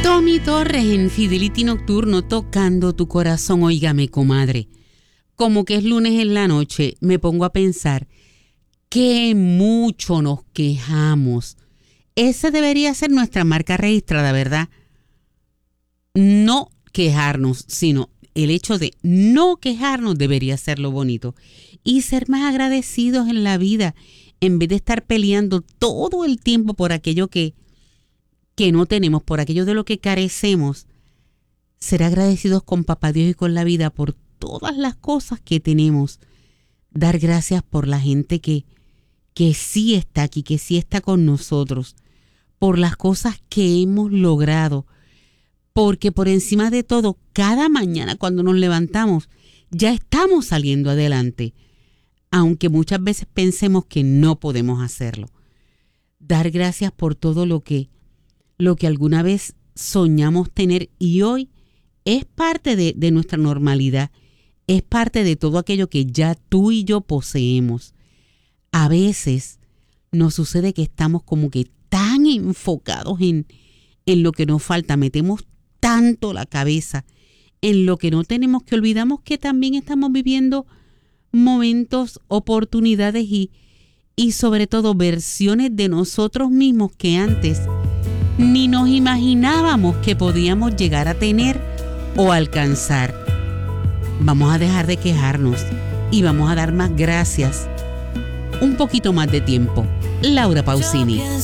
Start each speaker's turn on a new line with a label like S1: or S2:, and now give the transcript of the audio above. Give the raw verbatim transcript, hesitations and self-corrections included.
S1: Tommy Torres en Fidelity Nocturno, tocando tu corazón. Óigame, comadre, como que es lunes en la noche, me pongo a pensar que mucho nos quejamos. Esa debería ser nuestra marca registrada, ¿verdad? No quejarnos, sino el hecho de no quejarnos debería ser lo bonito. Y ser más agradecidos en la vida, en vez de estar peleando todo el tiempo por aquello que, que no tenemos, por aquello de lo que carecemos. Ser agradecidos con Papá Dios y con la vida por todas las cosas que tenemos. Dar gracias por la gente que, que sí está aquí, que sí está con nosotros. Por las cosas que hemos logrado. Porque por encima de todo, cada mañana cuando nos levantamos, ya estamos saliendo adelante. Aunque muchas veces pensemos que no podemos hacerlo. Dar gracias por todo lo que, lo que alguna vez soñamos tener y hoy es parte de, de nuestra normalidad. Es parte de todo aquello que ya tú y yo poseemos. A veces nos sucede que estamos como que tan enfocados en, en lo que nos falta, metemos tanto la cabeza en lo que no tenemos que olvidamos que también estamos viviendo momentos, oportunidades y, y sobre todo versiones de nosotros mismos que antes ni nos imaginábamos que podíamos llegar a tener o alcanzar. Vamos a dejar de quejarnos y vamos a dar más gracias. Un poquito más de tiempo. Laura Pausini.